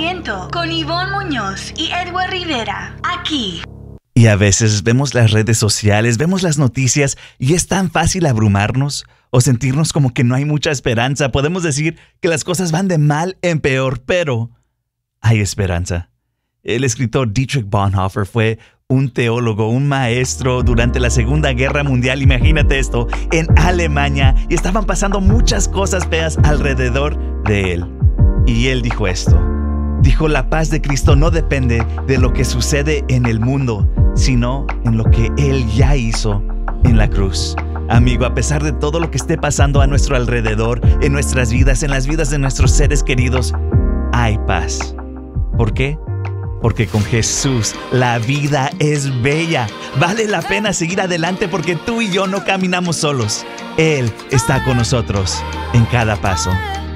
Pensamiento con Ivonne Muñoz y Edward Rivera, aquí. Y a veces vemos las redes sociales, vemos las noticias y es tan fácil abrumarnos o sentirnos como que no hay mucha esperanza. Podemos decir que las cosas van de mal en peor, pero hay esperanza. El escritor Dietrich Bonhoeffer fue un teólogo, un maestro durante la Segunda Guerra Mundial. Imagínate esto, en Alemania, y estaban pasando muchas cosas feas alrededor de él. Y él dijo esto. Dijo, la paz de Cristo no depende de lo que sucede en el mundo, sino en lo que Él ya hizo en la cruz. Amigo, a pesar de todo lo que esté pasando a nuestro alrededor, en nuestras vidas, en las vidas de nuestros seres queridos, hay paz. ¿Por qué? Porque con Jesús la vida es bella. Vale la pena seguir adelante porque tú y yo no caminamos solos. Él está con nosotros en cada paso.